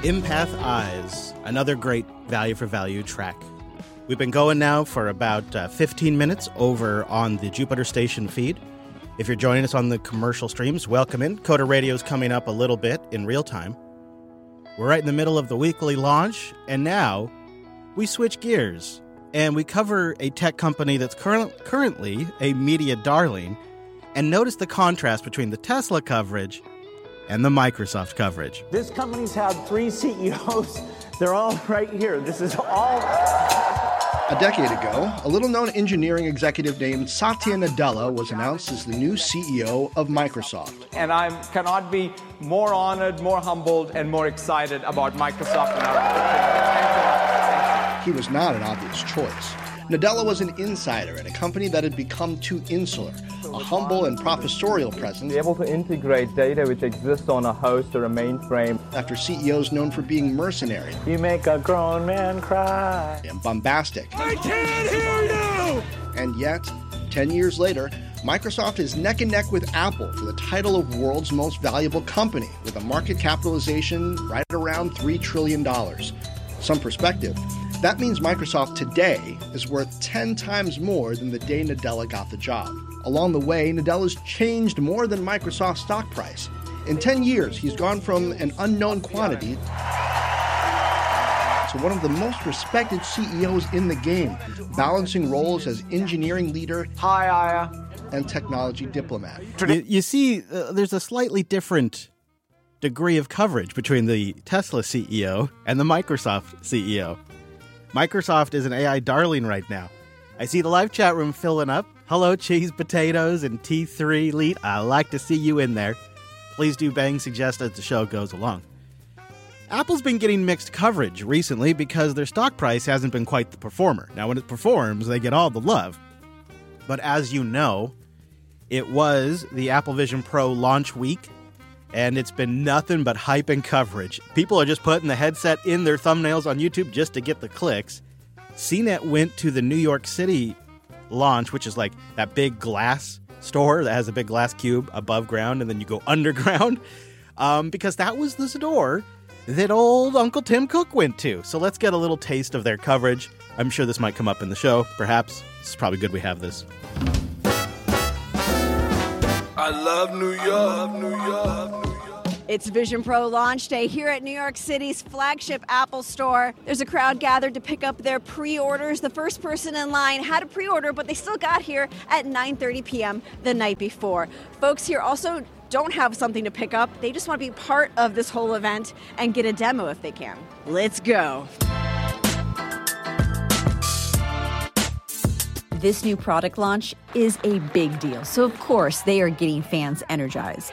Empath Eyes, another great value for value track. We've been going now for about 15 minutes over on the Jupiter Station feed. If you're joining us on the commercial streams, welcome in. Coda Radio's coming up a little bit in real time. We're right in the middle of the weekly launch, and now we switch gears and we cover a tech company that's currently a media darling, and notice the contrast between the Tesla coverage and the Microsoft coverage. This company's had 3 CEOs. They're all right here. This is all... A decade ago, a little-known engineering executive named Satya Nadella was announced as the new CEO of Microsoft. And I cannot be more honored, more humbled, and more excited about Microsoft and our future. He was not an obvious choice. Nadella was an insider at a company that had become too insular, a humble and professorial presence. Be able to integrate data which exists on a host or a mainframe. After CEOs known for being mercenary. You make a grown man cry. And bombastic. I can't hear you! And yet, 10 years later, Microsoft is neck and neck with Apple for the title of world's most valuable company, with a market capitalization right around $3 trillion. Some perspective. That means Microsoft today is worth 10 times more than the day Nadella got the job. Along the way, Nadella's changed more than Microsoft's stock price. In 10 years, he's gone from an unknown quantity to one of the most respected CEOs in the game, balancing roles as engineering leader, Hi, Aya. and technology diplomat. You see, there's a slightly different degree of coverage between the Tesla CEO and the Microsoft CEO. Microsoft is an AI darling right now. I see the live chat room filling up. Hello, Cheese Potatoes and T3 Elite. I like to see you in there. Please do bang suggest as the show goes along. Apple's been getting mixed coverage recently because their stock price hasn't been quite the performer. Now, when it performs, they get all the love. But as you know, it was the Apple Vision Pro launch week, and it's been nothing but hype and coverage. People are just putting the headset in their thumbnails on YouTube just to get the clicks. CNET went to the New York City launch, which is like that big glass store that has a big glass cube above ground, and then you go underground, because that was the store that old Uncle Tim Cook went to. So let's get a little taste of their coverage. I'm sure this might come up in the show, perhaps. It's probably good we have this. I love New York, New York. It's Vision Pro launch day here at New York City's flagship Apple store. There's a crowd gathered to pick up their pre-orders. The first person in line had a pre-order, but they still got here at 9:30 p.m. the night before. Folks here also don't have something to pick up. They just want to be part of this whole event and get a demo if they can. Let's go. This new product launch is a big deal, so of course they are getting fans energized.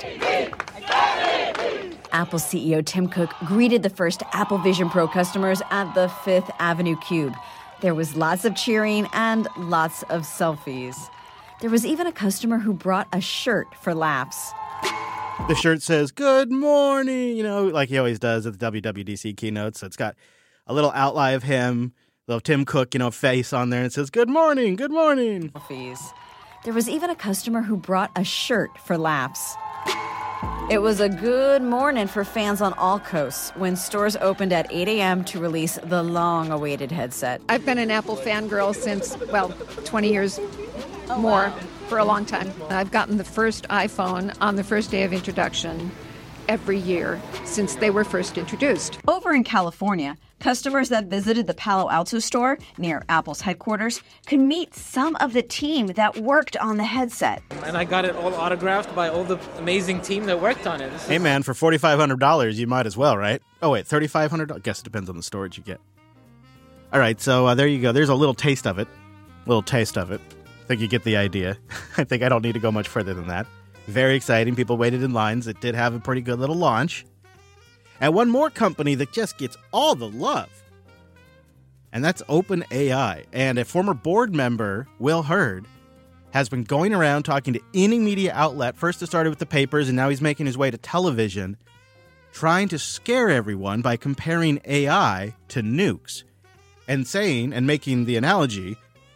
Apple CEO Tim Cook greeted the first Apple Vision Pro customers at the Fifth Avenue Cube. There was lots of cheering and lots of selfies. There was even a customer who brought a shirt for laughs. The shirt says, "Good morning," like he always does at the WWDC keynote. So it's got a little outline of him, little Tim Cook, face on there, and it says, "Good morning, good morning." There was even a customer who brought a shirt for laughs. It was a good morning for fans on all coasts when stores opened at 8 a.m. to release the long-awaited headset. I've been an Apple fangirl since, 20 years more, for a long time. I've gotten the first iPhone on the first day of introduction every year since they were first introduced. Over in California, customers that visited the Palo Alto store near Apple's headquarters could meet some of the team that worked on the headset. And I got it all autographed by all the amazing team that worked on it. Hey man, for $4,500, you might as well, right? Oh wait, $3,500? I guess it depends on the storage you get. All right, so there you go. There's a little taste of it. I think you get the idea. I think I don't need to go much further than that. Very exciting. People waited in lines. It did have a pretty good little launch. And one more company that just gets all the love, and that's OpenAI. And a former board member, Will Hurd, has been going around talking to any media outlet. First it started with the papers, and now he's making his way to television, trying to scare everyone by comparing AI to nukes and saying, and making the analogy,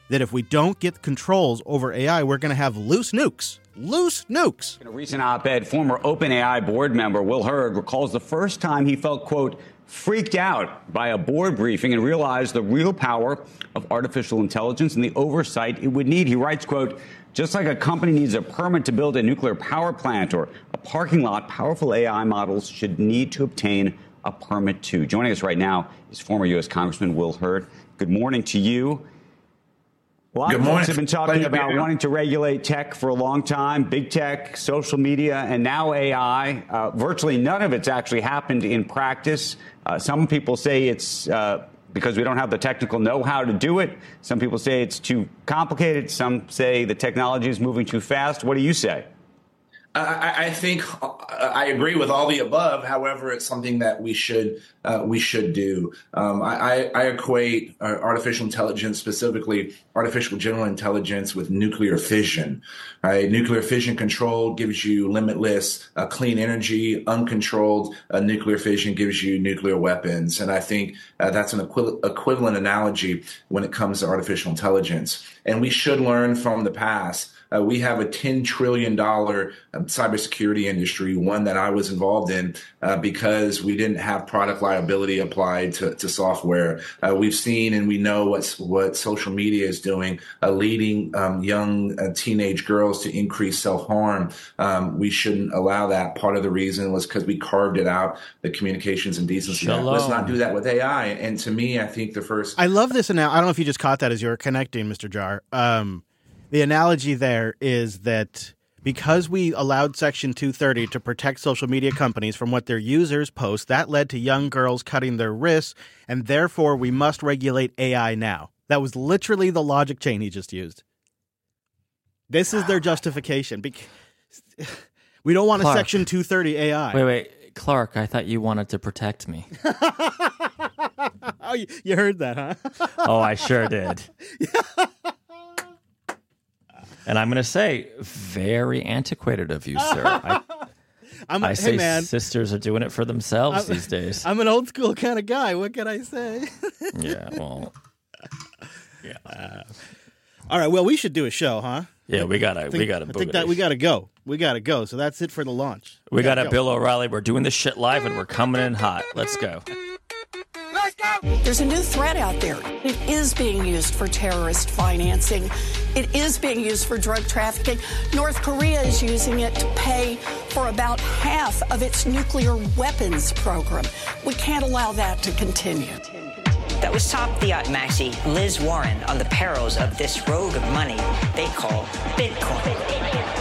that if we don't get controls over AI, we're going to have loose nukes. Loose nukes. In a recent op-ed, former OpenAI board member Will Hurd recalls the first time he felt, quote, freaked out by a board briefing and realized the real power of artificial intelligence and the oversight it would need. He writes, quote, just like a company needs a permit to build a nuclear power plant or a parking lot, powerful AI models should need to obtain a permit too. Joining us right now is former U.S. Congressman Will Hurd. Good morning to you. A lot of folks have been talking about wanting to regulate tech for a long time, big tech, social media, and now AI. Virtually none of it's actually happened in practice. Some people say it's because we don't have the technical know-how to do it. Some people say it's too complicated. Some say the technology is moving too fast. What do you say? I think I agree with all the above. However, it's something that we should do. I equate artificial intelligence, specifically artificial general intelligence, with nuclear fission. Right? Nuclear fission control gives you limitless clean energy. Uncontrolled nuclear fission gives you nuclear weapons. And I think that's an equivalent analogy when it comes to artificial intelligence. And we should learn from the past. We have a $10 trillion cybersecurity industry, one that I was involved in because we didn't have product liability applied to software. We've seen and we know what social media is doing, leading young teenage girls to increase self-harm. We shouldn't allow that. Part of the reason was because we carved it out, the Communications and Decency Act. Let's not do that with AI. And to me, I think the first... I love this. And I don't know if you just caught that as you were connecting, Mr. Jar. The analogy there is that because we allowed Section 230 to protect social media companies from what their users post, that led to young girls cutting their wrists, and therefore we must regulate AI now. That was literally the logic chain he just used. This is their justification. We don't want a Section 230 AI. Wait. Clark, I thought you wanted to protect me. Oh, you heard that, huh? Oh, I sure did. And I'm going to say, very antiquated of you, sir. I say sisters are doing it for themselves these days. I'm an old school kind of guy. What can I say? Yeah, well, yeah. All right. Well, we should do a show, huh? Yeah, we gotta. I think that we gotta go. We gotta go. So that's it for the launch. We got a Bill O'Reilly. We're doing this shit live, and we're coming in hot. Let's go. There's a new threat out there. It is being used for terrorist financing. It is being used for drug trafficking. North Korea is using it to pay for about half of its nuclear weapons program. We can't allow that to continue. That was top Maxi Liz Warren on the perils of this rogue of money they call Bitcoin.